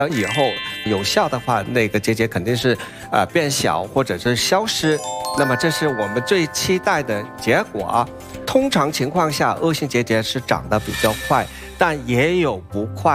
以后有效的话，那个结节肯定是变小或者是消失。那么这是我们最期待的结果。通常情况下，恶性结节是长得比较快，但也有不快。